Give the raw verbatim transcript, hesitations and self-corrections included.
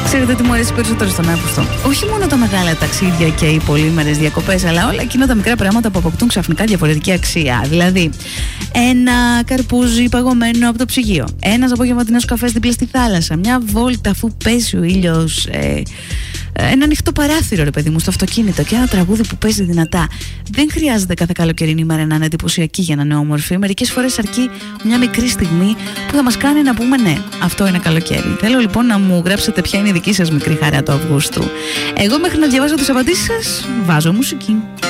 Ξέρετε τι μου αρέσει περισσότερο στον Αύγουστο? Όχι μόνο τα μεγάλα ταξίδια και οι πολύμερες διακοπές, αλλά όλα εκείνα τα μικρά πράγματα που αποκτούν ξαφνικά διαφορετική αξία. Δηλαδή, ένα καρπούζι παγωμένο από το ψυγείο, ένας απογευματινός καφές δίπλα στη θάλασσα, μια βόλτα αφού παίζει ο ήλιος, ε, ένα ανοιχτό παράθυρο, ρε παιδί μου, στο αυτοκίνητο και ένα τραγούδι που παίζει δυνατά. Δεν χρειάζεται κάθε καλοκαιρινή ημέρα να είναι εντυπωσιακή για να είναι όμορφη. Μερικές φορές αρκεί μια μικρή στιγμή που θα μας κάνει να πούμε ναι, αυτό είναι καλοκαίρι. Θέλω λοιπόν να μου γράψετε ποια είναι η δική σας μικρή χαρά του Αυγούστου. Εγώ μέχρι να διαβάσω τις απαντήσεις σας βάζω μουσική.